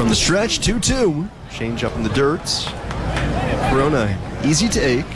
From the stretch, 2-2. Change up in the dirt. Corona, easy take.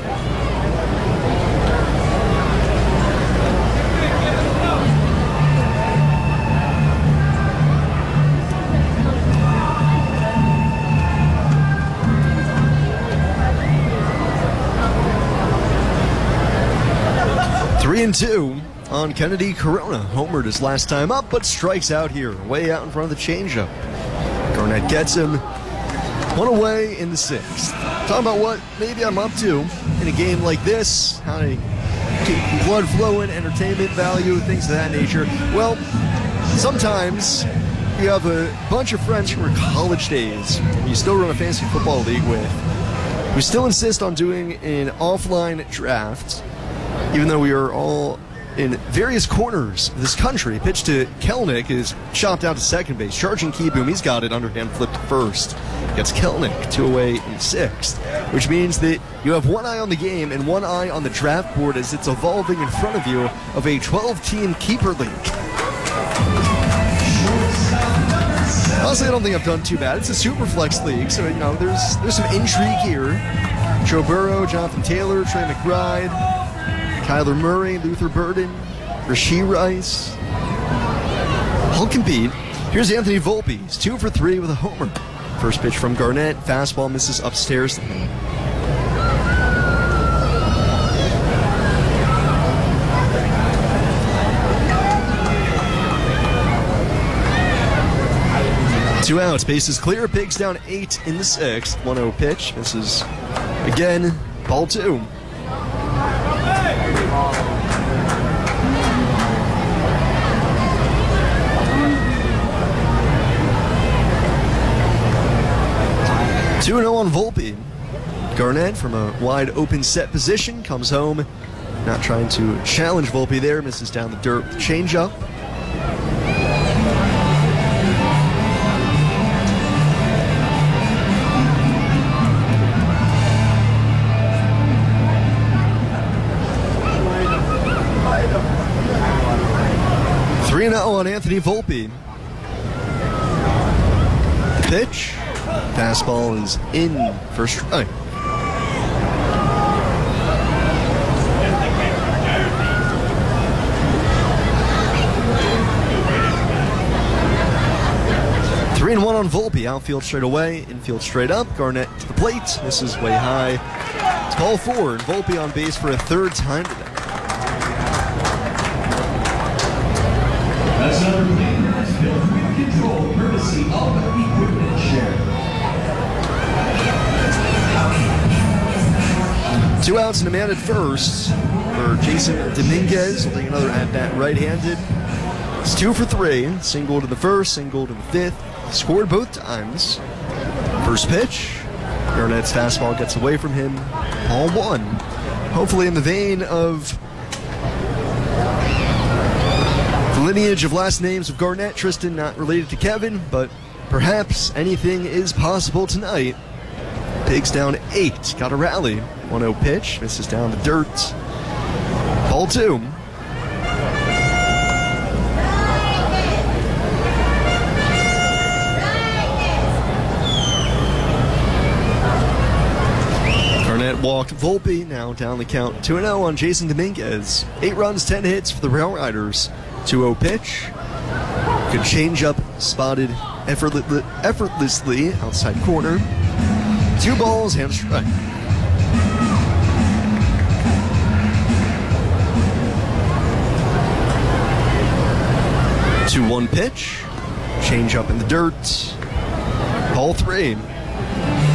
Three and two on Kennedy Corona. Homered his last time up, but strikes out here, way out in front of the changeup. Garnett gets him. One away in the sixth. Talking about what maybe I'm up to in a game like this, how to keep blood flowing, entertainment value, things of that nature. Well, sometimes you have a bunch of friends from your college days you still run a fantasy football league with. We still insist on doing an offline draft, even though we are all in various corners of this country. Pitch to Kelnick is chopped out to second base. Charging Keyboom, he's got it underhand flipped to first. Gets Kelnick 2 away in sixth, which means that you have one eye on the game and one eye on the draft board as it's evolving in front of you of a 12-team keeper league. Honestly, I don't think I've done too bad. It's a super flex league, so you know there's some intrigue here. Joe Burrow, Jonathan Taylor, Trey McBride, Kyler Murray, Luther Burden, Rashee Rice. All compete. Here's Anthony Volpe. He's 2 for 3 with a homer. First pitch from Garnett. Fastball misses upstairs to him. Two outs. Bases clear. Pigs down 8 in the sixth. 1-0 pitch. Misses again. Ball 2. Two 2-0 on Volpe. Garnett from a wide open set position comes home. Not trying to challenge Volpe there. Misses down the dirt with the changeup. Three 3-0 on Anthony Volpe. The pitch. Fastball is in for strike. Three and 1 on Volpe. Outfield straight away, infield straight up. Garnett to the plate. This is way high. It's ball 4, and Volpe on base for a third time today. That's another clean that's built with control, courtesy of Equipment Share. 2 outs and a man at first for Jason Dominguez. Holding another at-bat right-handed. It's 2 for 3. Singled in the first, singled in the fifth. Scored both times. First pitch. Garnett's fastball gets away from him. Ball 1. Hopefully in the vein of the lineage of last names of Garnett, Tristan not related to Kevin, but perhaps anything is possible tonight. Pigs down 8. Got a rally. 1-0 pitch. Misses down the dirt. Ball 2. Garnett walked Volpe. Now down the count. 2-0 on Jason Dominguez. 8 runs, 10 hits for the Rail Riders. 2-0 pitch. Good changeup. Spotted effortlessly outside corner. 2 balls and a strike. 2-1 pitch. Change up in the dirt. Ball 3.